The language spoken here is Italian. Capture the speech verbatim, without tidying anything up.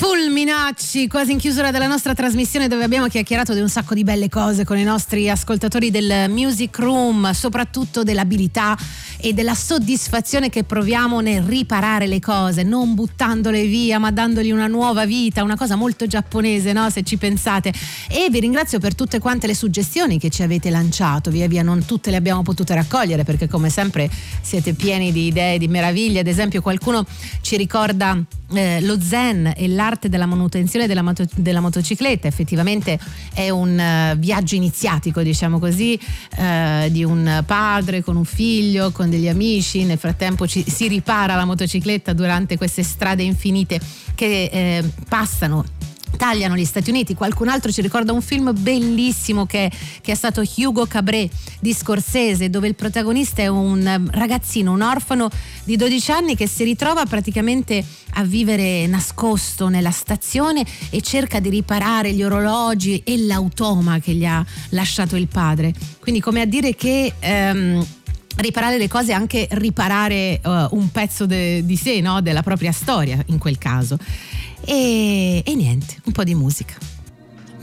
Fulminacci, quasi in chiusura della nostra trasmissione, dove abbiamo chiacchierato di un sacco di belle cose con i nostri ascoltatori del Music Room, soprattutto dell'abilità e della soddisfazione che proviamo nel riparare le cose, non buttandole via ma dandogli una nuova vita, una cosa molto giapponese, no? Se ci pensate. E vi ringrazio per tutte quante le suggestioni che ci avete lanciato, via via non tutte le abbiamo potute raccogliere perché come sempre siete pieni di idee, di meraviglie. Ad esempio qualcuno ci ricorda eh, lo zen e l'arte della manutenzione della, moto- della motocicletta. Effettivamente è un uh, viaggio iniziatico, diciamo così, uh, di un padre con un figlio, con degli amici. Nel frattempo ci, si ripara la motocicletta durante queste strade infinite che eh, passano, tagliano gli Stati Uniti. Qualcun altro ci ricorda un film bellissimo che, che è stato Hugo Cabret di Scorsese, dove il protagonista è un ragazzino, un orfano di dodici anni che si ritrova praticamente a vivere nascosto nella stazione e cerca di riparare gli orologi e l'automa che gli ha lasciato il padre. Quindi come a dire che ehm, riparare le cose è anche riparare uh, un pezzo de, di sé, no? Della propria storia in quel caso. E, e niente, un po' di musica.